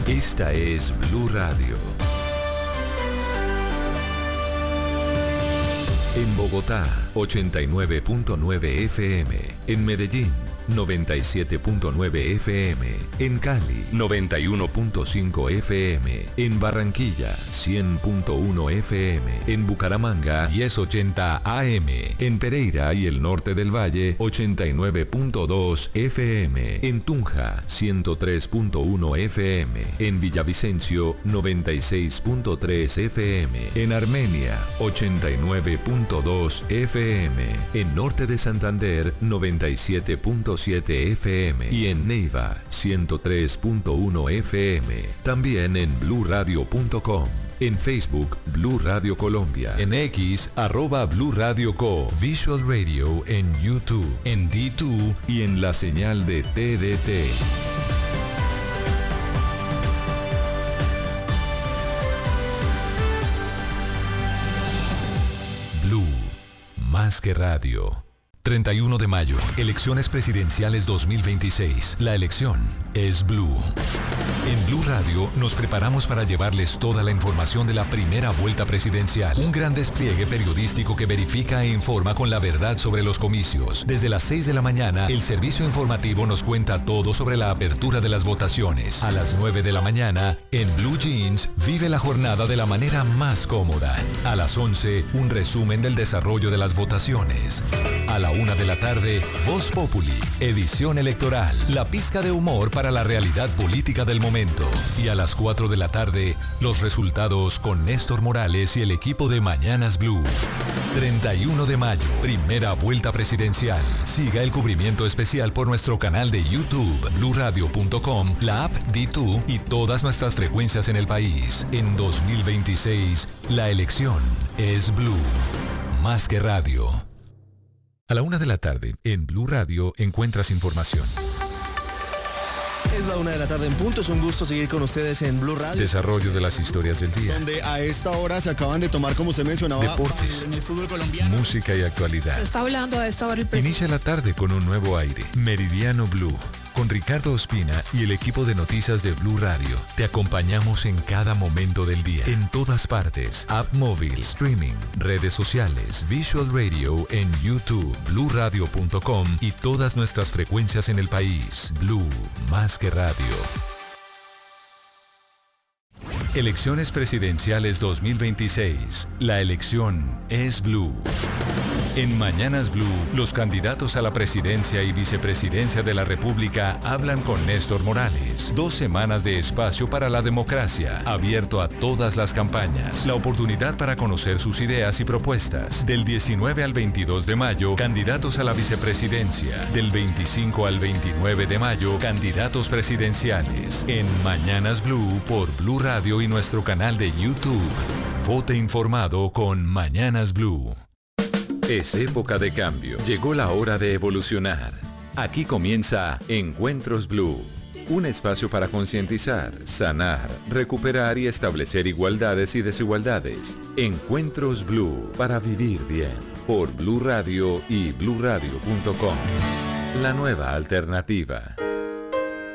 Esta es Blue Radio. En Bogotá, 89.9 FM. En Medellín, 97.9 FM. En Cali, 91.5 FM. En Barranquilla, 100.1 FM. En Bucaramanga, 1080 AM. En Pereira y el norte del Valle, 89.2 FM. En Tunja, 103.1 FM. En Villavicencio, 96.3 FM. En Armenia, 89.2 FM. En norte de Santander, 97.7 FM y en Neiva 103.1 FM. También en bluradio.com. En Facebook, Blue Radio Colombia. En X, @Blue Radio Co. Visual Radio en YouTube, en D2 y en la señal de TDT. Blue, más que radio. 31 de mayo, elecciones presidenciales 2026. La elección es Blue. En Blue Radio nos preparamos para llevarles toda la información de la primera vuelta presidencial. Un gran despliegue periodístico que verifica e informa con la verdad sobre los comicios. Desde las 6 de la mañana, el servicio informativo nos cuenta todo sobre la apertura de las votaciones. A las 9 de la mañana, en Blue Jeans, vive la jornada de la manera más cómoda. A las 11, un resumen del desarrollo de las votaciones. A la 1 de la tarde, Voz Populi, edición electoral, la pizca de humor para la realidad política del momento. Y a las 4 de la tarde, los resultados con Néstor Morales y el equipo de Mañanas Blue. 31 de mayo, primera vuelta presidencial. Siga el cubrimiento especial por nuestro canal de YouTube, bluradio.com, la app D2 y todas nuestras frecuencias en el país. En 2026, la elección es Blue. Más que radio. A la 1 de la tarde, en Blue Radio, encuentras información. Es la 1 de la tarde en punto, es un gusto seguir con ustedes en Blue Radio. Desarrollo de las historias del día. Donde a esta hora se acaban de tomar, como usted mencionaba, deportes, en el fútbol colombiano, música y actualidad. Está hablando a esta hora el presidente. Inicia la tarde con un nuevo aire. Meridiano Blue. Con Ricardo Ospina y el equipo de noticias de Blue Radio. Te acompañamos en cada momento del día. En todas partes. App móvil, streaming, redes sociales, Visual Radio en YouTube, bluradio.com y todas nuestras frecuencias en el país. Blue, más que radio. Elecciones presidenciales 2026. La elección es Blue. En Mañanas Blue, los candidatos a la presidencia y vicepresidencia de la República hablan con Néstor Morales. 2 semanas de espacio para la democracia, abierto a todas las campañas. La oportunidad para conocer sus ideas y propuestas. Del 19 al 22 de mayo, candidatos a la vicepresidencia. Del 25 al 29 de mayo, candidatos presidenciales. En Mañanas Blue por Blue Radio y nuestro canal de YouTube. Vote informado con Mañanas Blue. Es época de cambio. Llegó la hora de evolucionar. Aquí comienza Encuentros Blue. Un espacio para concientizar, sanar, recuperar y establecer igualdades y desigualdades. Encuentros Blue para vivir bien. Por Blue Radio y bluradio.com. La nueva alternativa.